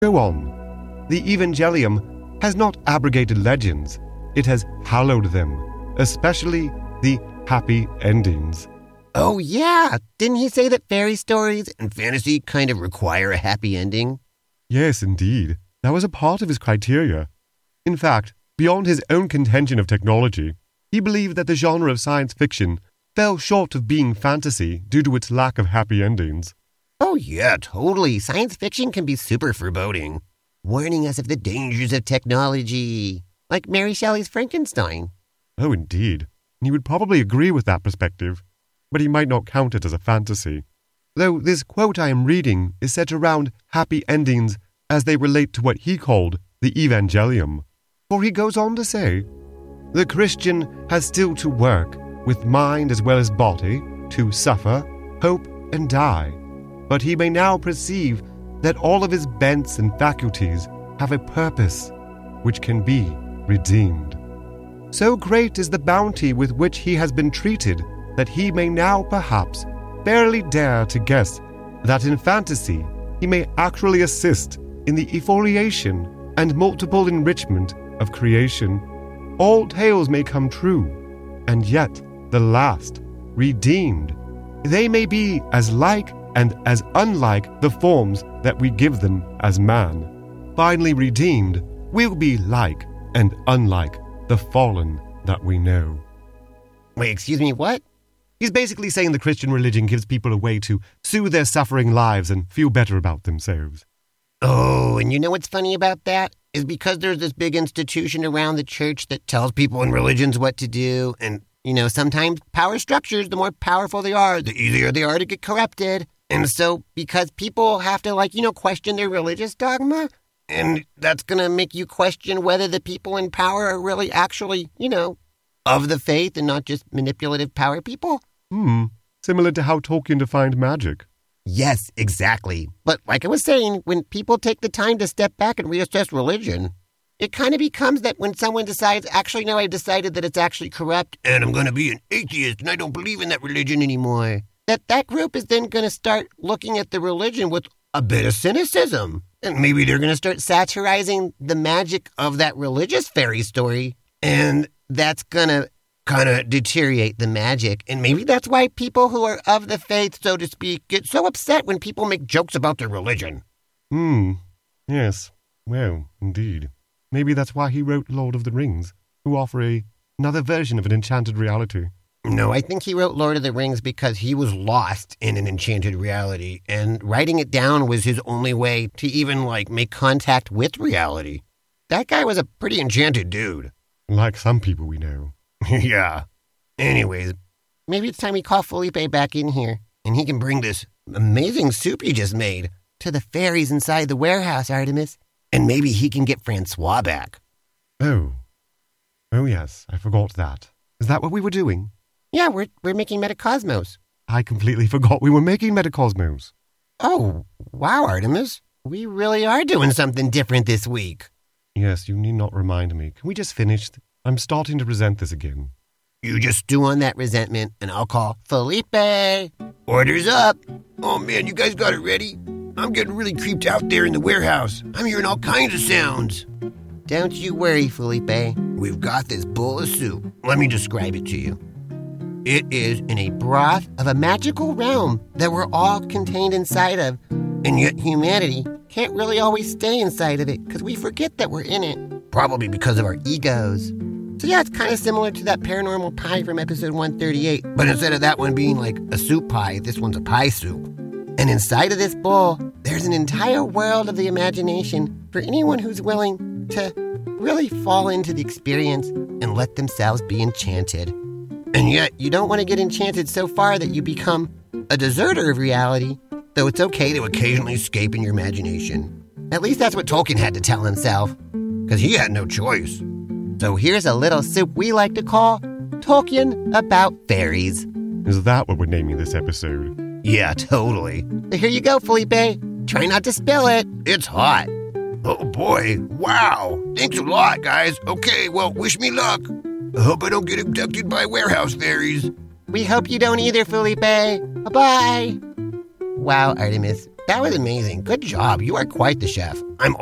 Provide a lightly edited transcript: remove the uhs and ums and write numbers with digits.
Go on. The Evangelium has not abrogated legends. It has hallowed them, especially the happy endings. Oh, yeah. Didn't he say that fairy stories and fantasy kind of require a happy ending? Yes, indeed. That was a part of his criteria. In fact, beyond his own contention of technology, he believed that the genre of science fiction fell short of being fantasy due to its lack of happy endings. Oh, yeah, totally. Science fiction can be super foreboding, warning us of the dangers of technology, like Mary Shelley's Frankenstein. Oh, indeed. He would probably agree with that perspective, but he might not count it as a fantasy. Though this quote I am reading is set around happy endings as they relate to what he called the Evangelium. For he goes on to say, "The Christian has still to work, with mind as well as body, to suffer, hope, and die. But he may now perceive that all of his bents and faculties have a purpose, which can be redeemed. So great is the bounty with which he has been treated that he may now perhaps barely dare to guess that in fantasy he may actually assist in the effoliation and multiple enrichment of creation. All tales may come true, and yet the last, redeemed, they may be as like and as unlike the forms that we give them as man. Finally redeemed will be like and unlike the fallen that we know." Wait, excuse me, what? He's basically saying the Christian religion gives people a way to soothe their suffering lives and feel better about themselves. Oh, and you know what's funny about that? Is because there's this big institution around the church that tells people in religions what to do, and, sometimes power structures, the more powerful they are, the easier they are to get corrupted. And so, because people have to, question their religious dogma, and that's going to make you question whether the people in power are really actually, of the faith and not just manipulative power people. Similar to how Tolkien defined magic. Yes, exactly. But like I was saying, when people take the time to step back and reassess religion, it kind of becomes that when someone decides, actually, no, I've decided that it's actually corrupt, and I'm going to be an atheist, and I don't believe in that religion anymore, that group is then going to start looking at the religion with a bit of cynicism. And maybe they're going to start satirizing the magic of that religious fairy story, and that's going to kind of deteriorate the magic. And maybe that's why people who are of the faith, so to speak, get so upset when people make jokes about their religion. Yes. Well, indeed. Maybe that's why he wrote Lord of the Rings, who offer another version of an enchanted reality. No, I think he wrote Lord of the Rings because he was lost in an enchanted reality, and writing it down was his only way to even, make contact with reality. That guy was a pretty enchanted dude. Like some people we know. Yeah. Anyways, maybe it's time we call Felipe back in here, and he can bring this amazing soup he just made to the fairies inside the warehouse, Artemis. And maybe he can get Francois back. Oh yes, I forgot that. Is that what we were doing? Yeah, we're making Metacosmos. I completely forgot we were making Metacosmos. Oh, wow, Artemis. We really are doing something different this week. Yes, you need not remind me. Can we just finish? I'm starting to resent this again. You just stew on that resentment, and I'll call Felipe. Orders up. Oh, man, you guys got it ready? I'm getting really creeped out there in the warehouse. I'm hearing all kinds of sounds. Don't you worry, Felipe. We've got this bowl of soup. Let me describe it to you. It is in a broth of a magical realm that we're all contained inside of, and yet humanity can't really always stay inside of it because we forget that we're in it, probably because of our egos. So yeah, it's kind of similar to that paranormal pie from episode 138, but instead of that one being like a soup pie, this one's a pie soup. And inside of this bowl, there's an entire world of the imagination for anyone who's willing to really fall into the experience and let themselves be enchanted. And yet, you don't want to get enchanted so far that you become a deserter of reality, though it's okay to occasionally escape in your imagination. At least that's what Tolkien had to tell himself, because he had no choice. So here's a little soup we like to call Tolkien About Fairies. Is that what we're naming this episode? Yeah, totally. So here you go, Felipe. Try not to spill it. It's hot. Oh boy, wow. Thanks a lot, guys. Okay, well, wish me luck. I hope I don't get abducted by warehouse fairies. We hope you don't either, Felipe. Bye-bye. Wow, Artemis, That was amazing. Good job. You are quite the chef. I'm